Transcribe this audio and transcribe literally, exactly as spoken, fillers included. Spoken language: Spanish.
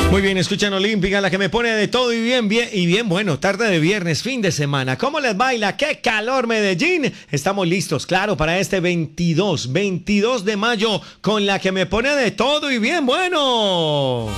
Muy bien, escuchan Olímpica, la que me pone de todo y bien, bien, y bien bueno, tarde de viernes, fin de semana. ¿Cómo les baila? ¡Qué calor, Medellín! Estamos listos, claro, para este veintidós, veintidós de mayo, con la que me pone de todo y bien bueno.